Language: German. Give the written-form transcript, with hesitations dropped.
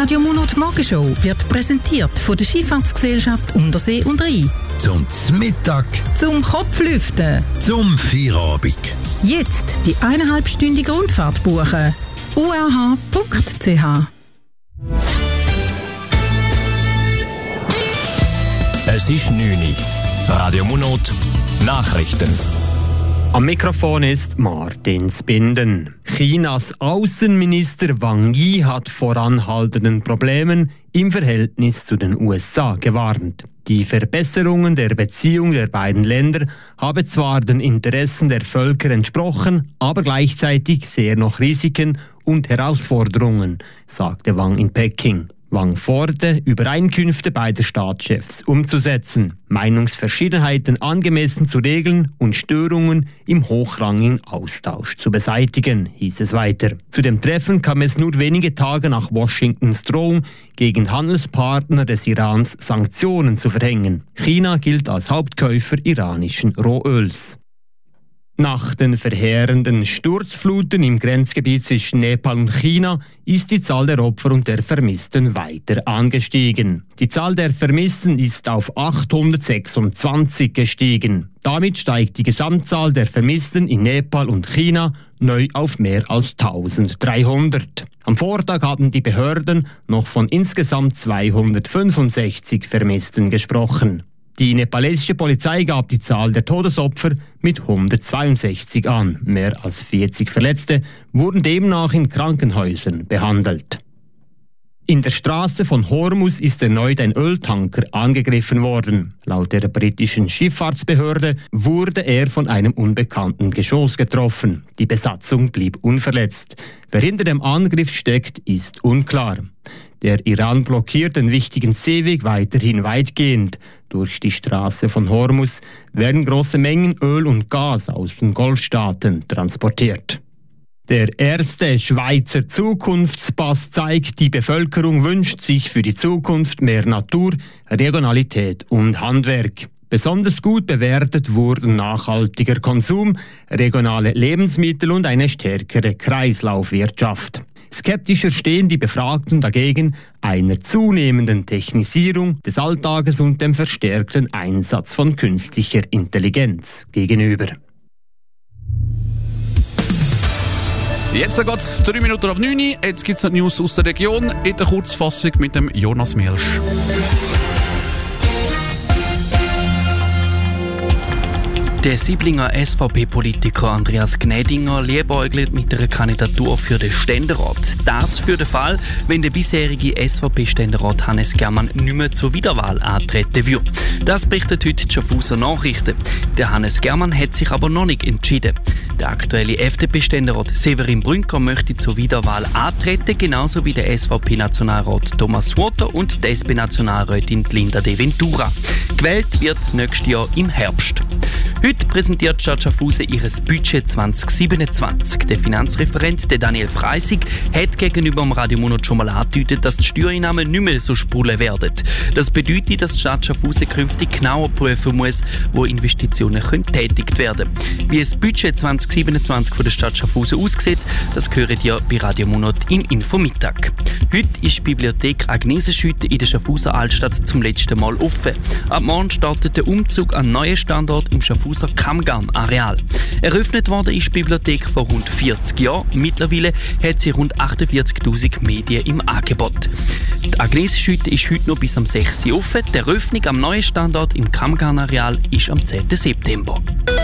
Radio Monat Morgenshow wird präsentiert von der Schifffahrtsgesellschaft Untersee und Rhein. Zum Mittag, Zum Kopflüften. zum Feierabend. Jetzt die 1,5-stündige Rundfahrt buchen. uah.ch. Es ist 9 Uhr. Radio Monat Nachrichten. Am Mikrofon ist Martin Spinden. Chinas Außenminister Wang Yi hat vor anhaltenden Problemen im Verhältnis zu den USA gewarnt. Die Verbesserungen der Beziehung der beiden Länder habe zwar den Interessen der Völker entsprochen, aber gleichzeitig sehe noch Risiken und Herausforderungen, sagte Wang in Peking. Wang forderte, Übereinkünfte beider Staatschefs umzusetzen, Meinungsverschiedenheiten angemessen zu regeln und Störungen im hochrangigen Austausch zu beseitigen, hieß es weiter. Zu dem Treffen kam es nur wenige Tage nach Washingtons Drohung, gegen Handelspartner des Irans Sanktionen zu verhängen. China gilt als Hauptkäufer iranischen Rohöls. Nach den verheerenden Sturzfluten im Grenzgebiet zwischen Nepal und China ist die Zahl der Opfer und der Vermissten weiter angestiegen. Die Zahl der Vermissten ist auf 826 gestiegen. Damit steigt die Gesamtzahl der Vermissten in Nepal und China neu auf mehr als 1300. Am Vortag hatten die Behörden noch von insgesamt 265 Vermissten gesprochen. Die nepalesische Polizei gab die Zahl der Todesopfer mit 162 an. Mehr als 40 Verletzte wurden demnach in Krankenhäusern behandelt. In der Straße von Hormuz ist erneut ein Öltanker angegriffen worden. Laut der britischen Schifffahrtsbehörde wurde er von einem unbekannten Geschoss getroffen. Die Besatzung blieb unverletzt. Wer hinter dem Angriff steckt, ist unklar. Der Iran blockiert den wichtigen Seeweg weiterhin weitgehend. Durch die Straße von Hormuz werden große Mengen Öl und Gas aus den Golfstaaten transportiert. Der erste Schweizer Zukunftspass zeigt, die Bevölkerung wünscht sich für die Zukunft mehr Natur, Regionalität und Handwerk. Besonders gut bewertet wurden nachhaltiger Konsum, regionale Lebensmittel und eine stärkere Kreislaufwirtschaft. Skeptischer stehen die Befragten dagegen einer zunehmenden Technisierung des Alltages und dem verstärkten Einsatz von künstlicher Intelligenz gegenüber. Jetzt geht es 3 Minuten ab 9 Uhr. Jetzt gibt es noch News aus der Region in der Kurzfassung mit dem Jonas Mielsch. Der Sieblinger SVP-Politiker Andreas Gnädinger liebäugelt mit einer Kandidatur für den Ständerat. Das für den Fall, wenn der bisherige SVP-Ständerat Hannes Germann nicht mehr zur Wiederwahl antreten würde. Das berichtet heute die Schaffhauser Nachrichten. Der Hannes Germann hat sich aber noch nicht entschieden. Der aktuelle FDP-Ständerat Severin Brünker möchte zur Wiederwahl antreten, genauso wie der SVP-Nationalrat Thomas Wotter und die SP-Nationalrätin Linda De Ventura. Gewählt wird nächstes Jahr im Herbst. Heute präsentiert die Stadt Schaffhausen ihr Budget 2027. Der Finanzreferent der Daniel Freisig hat gegenüber dem Radio Monat schon mal angedeutet, dass die Steuereinnahmen nicht mehr so sprudeln werden. Das bedeutet, dass die Stadt Schaffhausen künftig genauer prüfen muss, wo Investitionen tätigt werden können. Wie das Budget 2027 von der Stadt Schaffhausen aussieht, das hören ihr bei Radio Monat im Infomittag. Heute ist die Bibliothek Agnesienschütte in der Schaffhauser Altstadt zum letzten Mal offen. Ab morgen startet der Umzug an neuen Standort im Schaffhauser Kammgarn-Areal. Eröffnet worden ist die Bibliothek vor rund 40 Jahren. Mittlerweile hat sie rund 48'000 Medien im Angebot. Die Agnesienschütte ist heute noch bis am 6. Uhr offen. Die Eröffnung am neuen Standort im Kammgarn-Areal ist am 10. September.